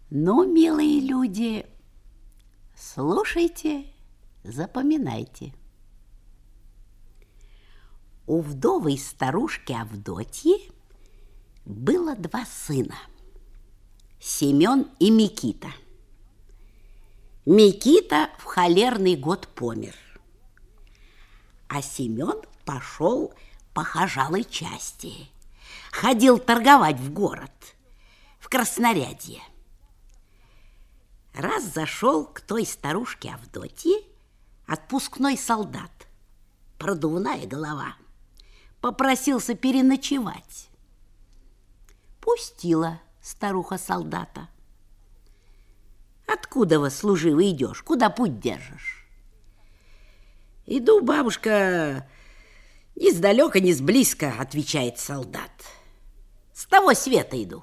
Ну, милые люди, слушайте, запоминайте. У вдовой старушки Авдотьи было два сына – Семен и Микита. Микита в холерный год помер, а Семен пошел по хожалой части, ходил торговать в город, в Краснорядье. Раз зашел к той старушке Авдотье отпускной солдат, продувная голова, попросился переночевать. Пустила старуха солдата. Откуда вы, служивый, идешь? Куда путь держишь? Иду, бабушка, ни сдалека, ни сблизко, отвечает солдат. С того света иду.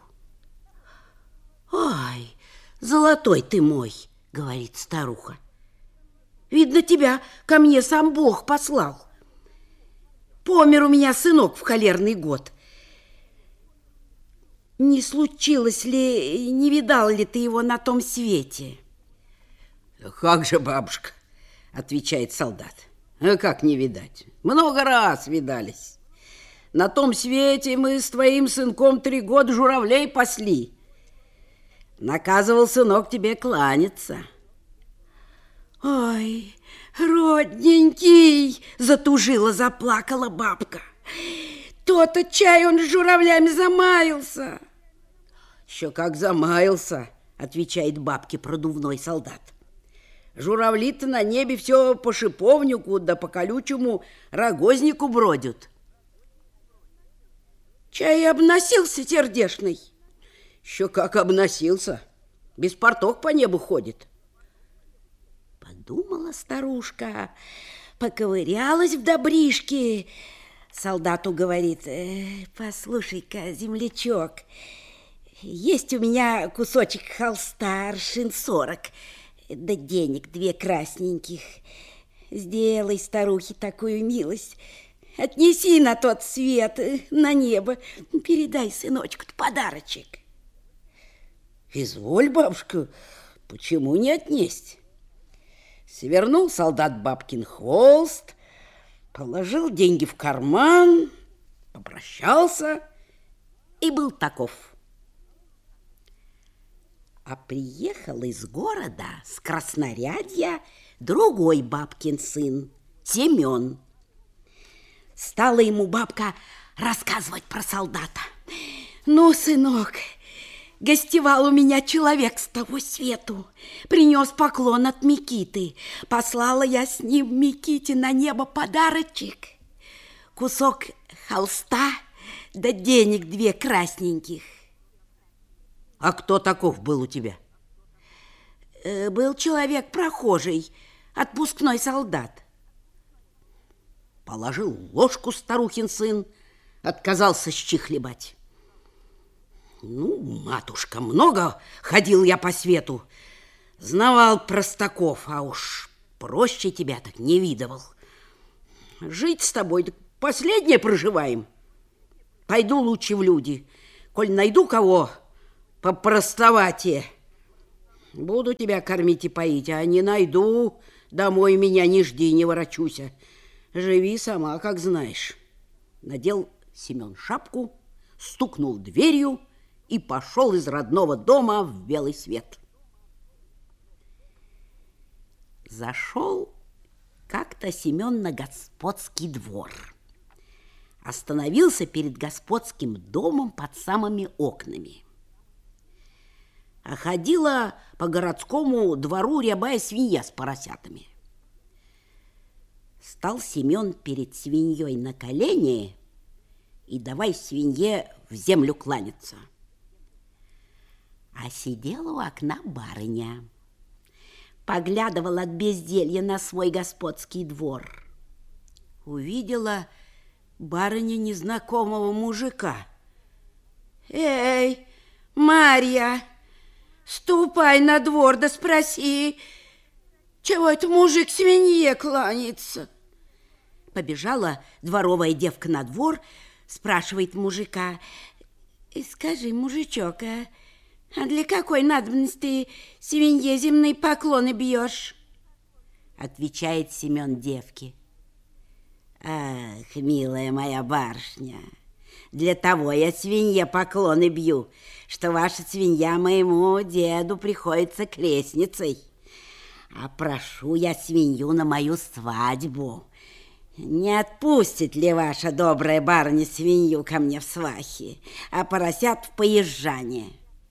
Ой, золотой ты мой, говорит старуха. Видно, тебя ко мне сам Бог послал. Помер у меня сынок в холерный год. Не случилось ли, не видал ли ты его на том свете? Как же, бабушка, отвечает солдат. А как не видать? Много раз видались. На том свете мы с твоим сынком 3 года журавлей пасли. Наказывал сынок тебе кланяться. Ой, родненький, затужила, заплакала бабка. То-то чай он с журавлями замаялся. Еще как замаялся, отвечает бабке продувной солдат. Журавли-то на небе все по шиповнику да по колючему рогознику бродят. Чай и обносился сердешный. Еще как обносился, без порток по небу ходит. Подумала старушка, поковырялась в добришке. Солдату говорит: послушай-ка, землячок, есть у меня кусочек холста, аршин 40, да денег 2 красненьких. Сделай старухе такую милость, отнеси на тот свет, на небо, передай сыночку-то подарочек. Изволь, бабушка, почему не отнесть? Свернул солдат бабкин холст, положил деньги в карман, попрощался и был таков. А приехал из города, с Краснорядья, другой бабкин сын, Семен. Стала ему бабка рассказывать про солдата. Ну, сынок, гостевал у меня человек с того свету, принес поклон от Микиты. Послала я с ним Миките на небо подарочек, кусок холста да денег 2 красненьких. А кто таков был у тебя? Был человек прохожий, отпускной солдат. Положил ложку старухин сын, отказался щи хлебать. Ну, матушка, много ходил я по свету, знавал простаков, а уж проще тебя так не видывал. Жить с тобой так последнее проживаем. Пойду лучше в люди, коль найду кого попростоватее. Буду тебя кормить и поить, а не найду, домой меня не жди, не ворочуся. Живи сама, как знаешь. Надел Семен шапку, стукнул дверью и пошел из родного дома в белый свет. Зашел как-то Семен на господский двор. Остановился перед господским домом под самыми окнами. А ходила по городскому двору рябая свинья с поросятами. Стал Семен перед свиньей на колени и давай свинье в землю кланяться. А сидела у окна барыня, поглядывала от безделья на свой господский двор. Увидела барыня незнакомого мужика. Эй, Марья, ступай на двор да спроси, чего это мужик свинье кланяется. Побежала дворовая девка на двор, спрашивает мужика: скажи, мужичок, а А для какой надобности свинье земные поклоны бьешь? Отвечает Семен девке. Ах, милая моя барышня, для того я свинье поклоны бью, что ваша свинья моему деду приходится крестницей. А прошу я свинью на мою свадьбу. Не отпустит ли ваша добрая барыня свинью ко мне в свахи, а поросят в поезжане?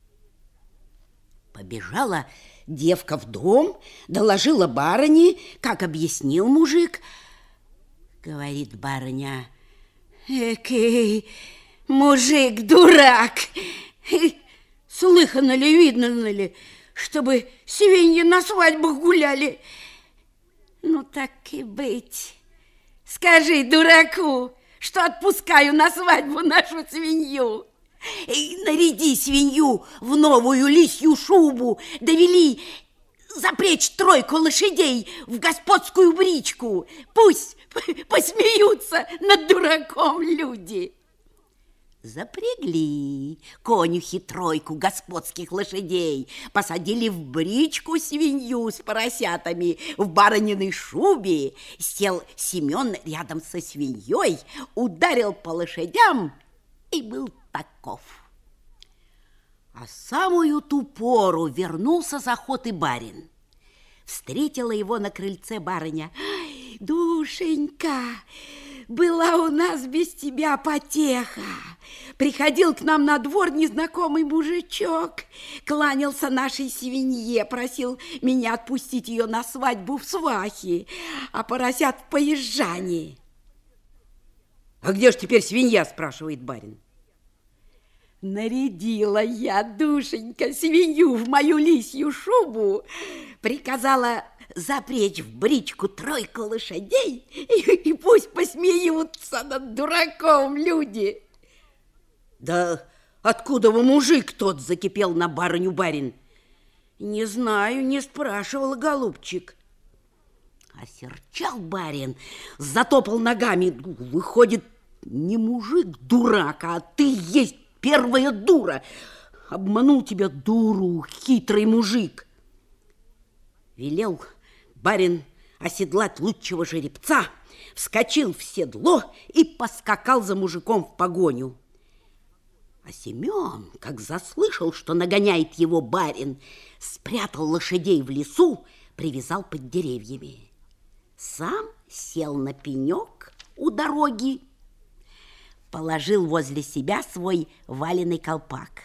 Побежала девка в дом, доложила барыне, как объяснил мужик. Говорит барыня: экий мужик-дурак! Слыхано ли, видно ли, чтобы свиньи на свадьбах гуляли? Ну, так и быть. Скажи дураку, что отпускаю на свадьбу нашу свинью. И наряди свинью в новую лисью шубу, довели запрячь 3 лошадей в господскую бричку. Пусть посмеются над дураком люди. Запрягли конюхи 3 господских лошадей, посадили в бричку свинью с поросятами в барыниной шубе. Сел Семен рядом со свиньей, ударил по лошадям и был таков. А самую ту пору вернулся с охоты барин. Встретила его на крыльце барыня. Ай, душенька, была у нас без тебя потеха. Приходил к нам на двор незнакомый мужичок, кланялся нашей свинье, просил меня отпустить ее на свадьбу в свахи, а поросят в поезжане. А где ж теперь свинья, спрашивает барин. Нарядила я, душенька, свинью в мою лисью шубу, приказала запрячь в бричку 3 лошадей, и пусть посмеются над дураком люди. Да откуда вы мужик тот, закипел на барыню барин. Не знаю, не спрашивала, голубчик. Осерчал барин, затопал ногами. Выходит, не мужик дурак, а ты есть первая дура. Обманул тебя, дуру, хитрый мужик. Велел барин оседлать лучшего жеребца, вскочил в седло и поскакал за мужиком в погоню. А Семен, как заслышал, что нагоняет его барин, спрятал лошадей в лесу, привязал под деревьями. Сам сел на пенек у дороги, положил возле себя свой валеный колпак.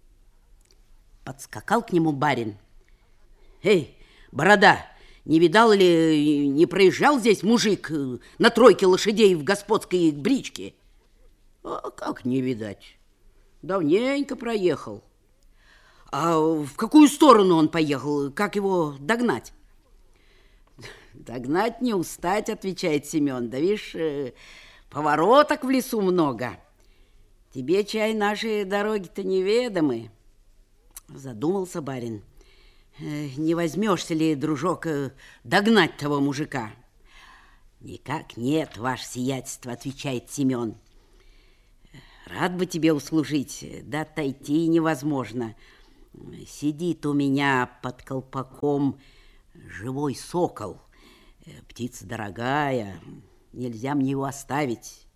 Подскакал к нему барин. Эй, борода, не видал ли, не проезжал здесь мужик на 3 лошадей в господской бричке? А как не видать? Давненько проехал. А в какую сторону он поехал? Как его догнать? Догнать не устать, отвечает Семен. Да видишь, повороток в лесу много. Тебе, чай, наши дороги-то неведомы. Задумался барин. Не возьмешься ли, дружок, догнать того мужика? Никак нет, ваше сиятельство, отвечает Семен. Рад бы тебе услужить, да отойти невозможно. Сидит у меня под колпаком живой сокол. Птица дорогая, нельзя мне его оставить.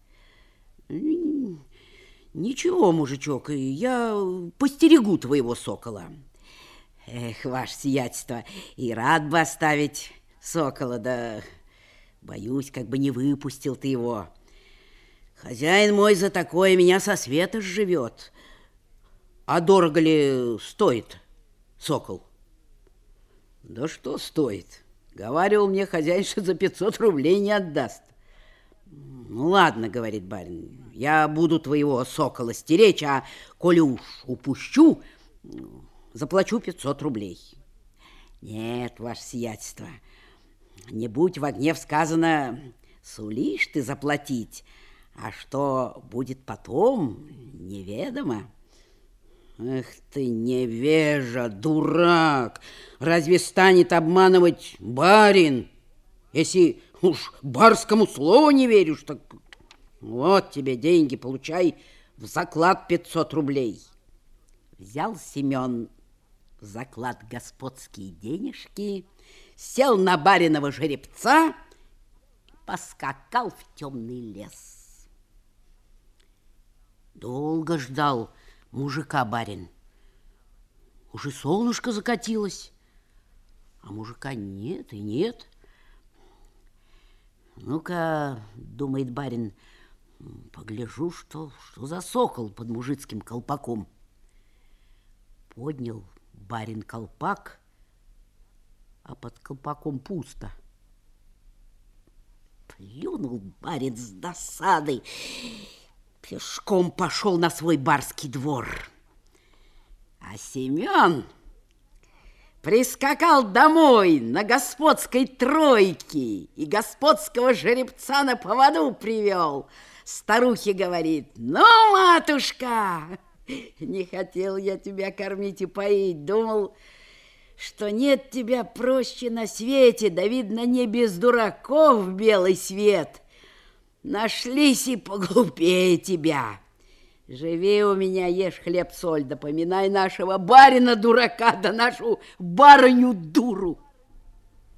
Ничего, мужичок, я постерегу твоего сокола. Эх, ваше сиятельство, и рад бы оставить сокола, да боюсь, как бы не выпустил ты его. Хозяин мой за такое меня со света живет. А дорого ли стоит сокол? Да что стоит? Говаривал мне хозяин, что за 500 рублей не отдаст. Ну, ладно, говорит барин, я буду твоего сокола стеречь, а коли уж упущу, заплачу 500 рублей. Нет, ваше сиятельство, не будь во гнев сказано, сулишь ты заплатить, а что будет потом, неведомо. Эх ты, невежа, дурак! Разве станет обманывать барин? Если уж барскому слову не веришь, так вот тебе деньги, получай в заклад 500 рублей. Взял Семен в заклад господские денежки, сел на бариного жеребца и поскакал в темный лес. Долго ждал мужика барин. Уже солнышко закатилось, а мужика нет и нет. Ну-ка, думает барин, погляжу, что за сокол под мужицким колпаком. Поднял барин колпак, а под колпаком пусто. Плюнул барин с досадой, пешком пошел на свой барский двор. А Семен прискакал домой на господской тройке и господского жеребца на поводу привел. Старухе говорит: ну, матушка, не хотел я тебя кормить и поить, думал, что нет тебя проще на свете, да, видно, не без дураков белый свет. Нашлись и поглупее тебя. Живи у меня, ешь хлеб-соль, да поминай нашего барина-дурака, да нашу барыню-дуру.